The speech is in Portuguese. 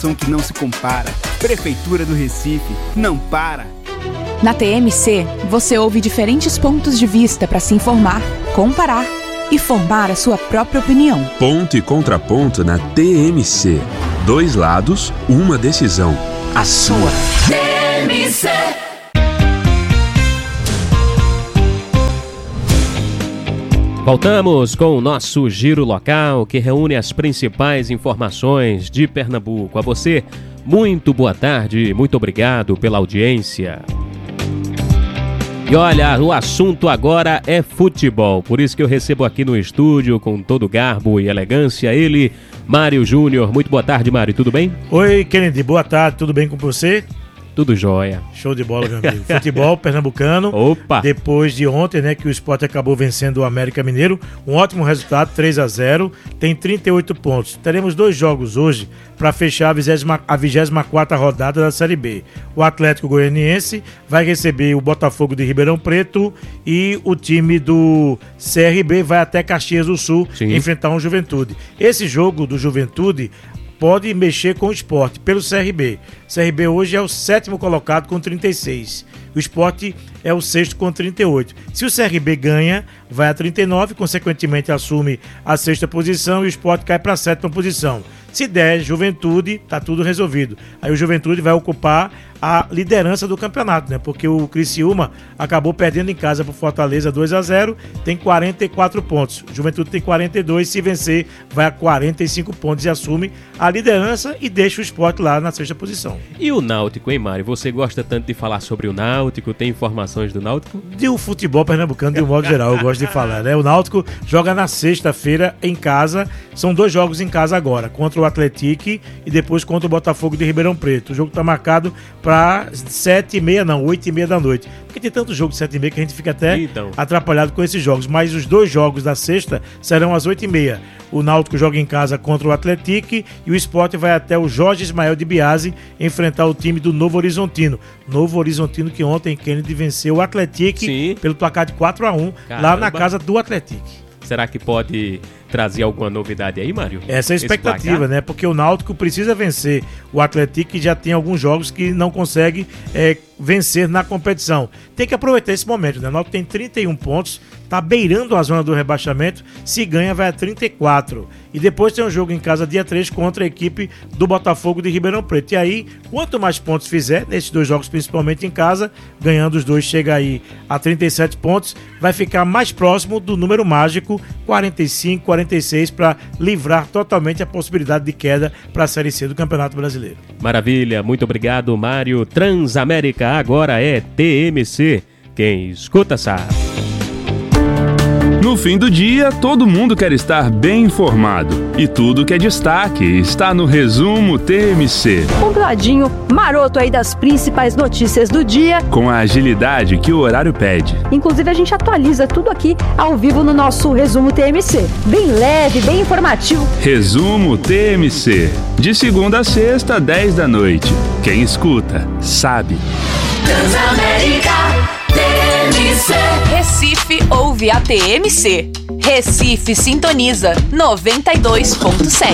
informação que não se compara. Prefeitura do Recife, não para. Na TMC, você ouve diferentes pontos de vista para se informar, comparar e formar a sua própria opinião. Ponto e contraponto na TMC. 2 lados, uma decisão. A sua. TMC. Voltamos com o nosso Giro Local, que reúne as principais informações de Pernambuco. A você, muito boa tarde, muito obrigado pela audiência. E olha, o assunto agora é futebol, por isso que eu recebo aqui no estúdio, com todo garbo e elegância, ele, Mário Júnior. Muito boa tarde, Mário, tudo bem? Oi, Kennedy, boa tarde, tudo bem com você? Tudo jóia. Show de bola, meu amigo. Futebol pernambucano. Opa! Depois de ontem, né, que o Sport acabou vencendo o América Mineiro. Um ótimo resultado, 3-0. Tem 38 pontos. Teremos 2 jogos hoje para fechar a 24ª rodada da Série B. O Atlético Goianiense vai receber o Botafogo de Ribeirão Preto e o time do CRB vai até Caxias do Sul enfrentar um Juventude. Esse jogo do Juventude pode mexer com o Sport pelo CRB. O CRB hoje é o 7º colocado com 36. O Sport é o 6º com 38. Se o CRB ganha, vai a 39, consequentemente assume a 6ª posição e o Sport cai para a 7ª posição. Se der Juventude, tá tudo resolvido. Aí o Juventude vai ocupar a liderança do campeonato, né? Porque o Criciúma acabou perdendo em casa pro Fortaleza 2-0, tem 44 pontos. O Juventude tem 42, se vencer, vai a 45 pontos e assume a liderança e deixa o Sport lá na 6ª posição. E o Náutico, hein, Mário? Você gosta tanto de falar sobre o Náutico? Tem informações do Náutico? De o futebol pernambucano, de um modo geral, eu gosto de falar, né? O Náutico joga na sexta-feira em casa, são 2 jogos em casa agora, contra o Atlético e depois contra o Botafogo de Ribeirão Preto. O jogo tá marcado para 8h30 da noite. Porque tem tanto jogo de 7h30 que a gente fica até atrapalhado com esses jogos. Mas os 2 jogos da sexta serão às 8h30. O Náutico joga em casa contra o Atlético e o Sport vai até o Jorge Ismael de Biase enfrentar o time do Novo Horizontino. Novo Horizontino que ontem Kennedy venceu o Atlético pelo placar de 4-1 lá na casa do Atlético. Será que pode trazer alguma novidade aí, Mário? Essa é a expectativa, né? Porque o Náutico precisa vencer o Atlético, que já tem alguns jogos que não consegue vencer na competição. Tem que aproveitar esse momento, né? O Náutico tem 31 pontos, tá beirando a zona do rebaixamento, se ganha vai a 34. E depois tem um jogo em casa dia 3 contra a equipe do Botafogo de Ribeirão Preto. E aí, quanto mais pontos fizer, nesses 2 jogos principalmente em casa, ganhando os 2 chega aí a 37 pontos, vai ficar mais próximo do número mágico 45, 46 para livrar totalmente a possibilidade de queda para a Série C do Campeonato Brasileiro. Maravilha, muito obrigado, Mário. Transamérica agora é TMC. Quem escuta sabe. No fim do dia, todo mundo quer estar bem informado. E tudo que é destaque está no Resumo TMC. Compladinho, maroto aí das principais notícias do dia. Com a agilidade que o horário pede. Inclusive, a gente atualiza tudo aqui ao vivo no nosso Resumo TMC. Bem leve, bem informativo. Resumo TMC. De segunda a sexta, 10 da noite. Quem escuta, sabe. Transamérica TMC. Recife ouve a TMC. Recife sintoniza 92.7.